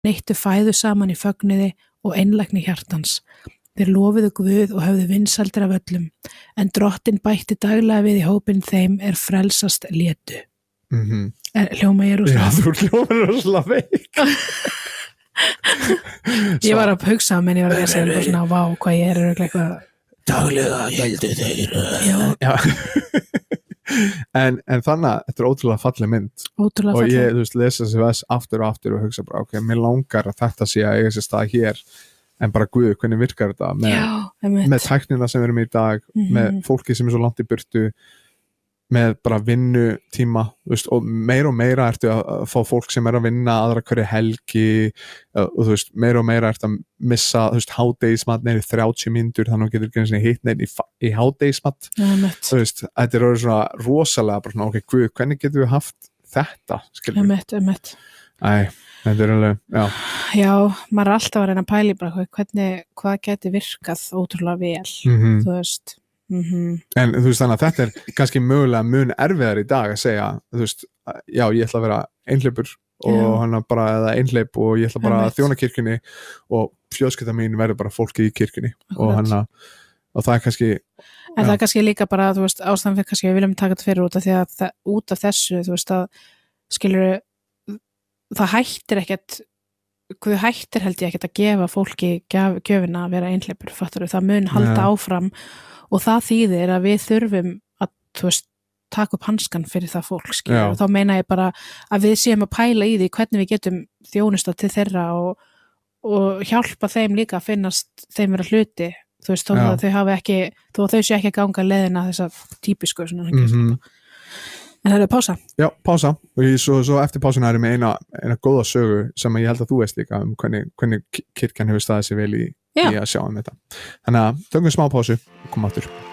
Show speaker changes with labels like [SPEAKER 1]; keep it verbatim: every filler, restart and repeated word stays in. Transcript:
[SPEAKER 1] neittu fæðu saman í fögnuði og einlægni hjartans. Þeir lofuðu Guð og höfðu vinsældir af öllum, en drottinn bætti daglega við í hópinn þeim er frelsast létu.
[SPEAKER 2] Mm-hmm.
[SPEAKER 1] Er, hljóma ég rosalega?
[SPEAKER 2] Já, þú hljóma rosalega veik.
[SPEAKER 1] Ég var að hugsa, menn ég var að lesa og svona, vá, hvað ég er eitthvað.
[SPEAKER 2] Daglega héldu þeir.
[SPEAKER 1] Já.
[SPEAKER 2] Já. en, en þannig að þetta er ótrúlega falleg mynd.
[SPEAKER 1] Ótrúlega
[SPEAKER 2] og
[SPEAKER 1] falleg.
[SPEAKER 2] ég, þú veist, lesa þessi vers aftur og aftur og hugsa bara, ok, mér langar að þetta sé að eiga sér stað hér, en bara Guð, hvernig virkar þetta með,
[SPEAKER 1] Já,
[SPEAKER 2] með tæknina sem við erum í dag,
[SPEAKER 1] mm-hmm.
[SPEAKER 2] með fólki sem er svo langt í burtu, með bara vinnutíma, þú veist, og meira og meira ertu að, að fá fólk sem er að vinna aðra hverju helgi og, og þú veist, meira og meira ertu að missa, þú veist, hádegismat neyri þrjátíu mínútur, þannig að getur ekki hitt neyri í, í hádegismat,
[SPEAKER 1] ja,
[SPEAKER 2] þú veist, þetta er orðið svona rosalega bara svona, ok, Guð, hvernig getum við haft þetta, skiljum
[SPEAKER 1] við? Emmett, emmett.
[SPEAKER 2] Æ, þetta er alveg, já.
[SPEAKER 1] Já, maður er alltaf að reyna að pæla bara hvernig, hvað geti virkað ótrúlega vel,
[SPEAKER 2] mm-hmm.
[SPEAKER 1] þú veist. Mm-hmm.
[SPEAKER 2] En þú veist þannig að þetta er kannski mögulega mun erfiðar í dag að segja, þú veist, já ég ætla að vera einhleipur og
[SPEAKER 1] Já.
[SPEAKER 2] hann bara eða einhleip og ég ætla bara
[SPEAKER 1] Einmitt.
[SPEAKER 2] að þjóna kirkjunni og fjölskylda mín verður bara fólkið í kirkjunni og hann að, og það er kannski
[SPEAKER 1] En það er kannski líka bara, þú veist, ástæðan fyrir kannski við viljum taka þetta fyrir út af því að það, út af þessu, þú veist að skilur, það hættir ekkert Guð hættir held ég ekkert að gefa fólki gef, gjöfina að vera einhleipur, fattar við, það mun halda
[SPEAKER 2] Nei.
[SPEAKER 1] áfram og það þýðir að við þurfum að, þú veist, taka upp hanskan fyrir það fólk, skilur, og þá meina ég bara að við séum að pæla í því hvernig við getum þjónusta til þeirra og, og hjálpa þeim líka að finnast þeim vera hluti, þú veist, þó
[SPEAKER 2] Já.
[SPEAKER 1] að þau hafi ekki, þó að þau sé ekki að ganga leiðina þessa típisku, svona,
[SPEAKER 2] mm-hmm.
[SPEAKER 1] En það er pása.
[SPEAKER 2] Já, pása, og ég, svo, svo eftir pásuna erum við eina, eina góða sögu sem ég held að þú veist líka um hvernig, hvernig kirkjan hefur staðið sér vel í, í að sjá um þetta. Þannig að tökum smá pásu og komum aftur.